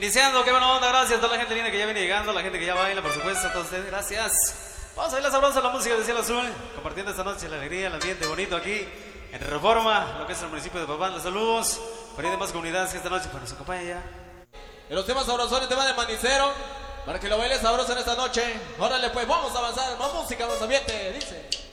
Iniciando, qué buena onda, gracias a toda la gente linda que ya viene llegando, la gente que ya baila, por supuesto, a todos ustedes, gracias. Vamos a ver la sabrosa, la música de Cielo Azul, compartiendo esta noche la alegría, el ambiente bonito aquí en Reforma, lo que es el municipio de Papán. Los saludos, para ir de más comunidades que esta noche pues, nos acompaña ya. En los temas sabrosones, tema de Manicero, para que lo bailes sabroso en esta noche. Órale pues, vamos a avanzar, más música, más ambiente, dice.